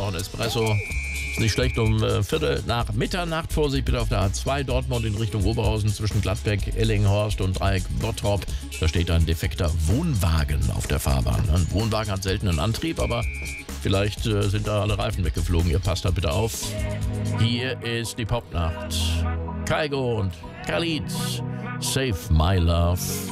noch ein Espresso. Ist nicht schlecht, um Viertel nach Mitternacht. Vorsicht bitte auf der A2 Dortmund in Richtung Oberhausen zwischen Gladbeck, Ellinghorst und Dreieck Bottrop. Da steht ein defekter Wohnwagen auf der Fahrbahn. Ein Wohnwagen hat selten einen Antrieb, aber vielleicht sind da alle Reifen weggeflogen. Ihr passt da bitte auf. Hier ist die Popnacht. Kygo und Khalid. Save My Love.